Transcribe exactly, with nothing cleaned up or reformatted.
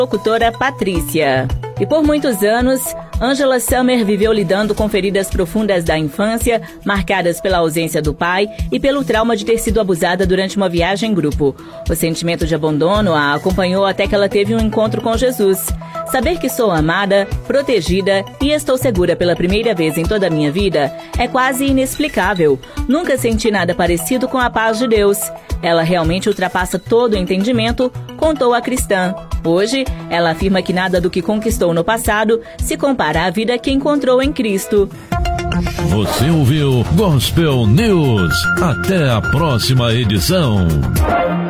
locutora Patrícia. E por muitos anos, Angela Summer viveu lidando com feridas profundas da infância, marcadas pela ausência do pai e pelo trauma de ter sido abusada durante uma viagem em grupo. O sentimento de abandono a acompanhou até que ela teve um encontro com Jesus. Saber que sou amada, protegida e estou segura pela primeira vez em toda a minha vida é quase inexplicável. Nunca senti nada parecido com a paz de Deus. Ela realmente ultrapassa todo o entendimento, contou a cristã. Hoje, ela afirma que nada do que conquistou no passado se compara à vida que encontrou em Cristo. Você ouviu Gospel News. Até a próxima edição.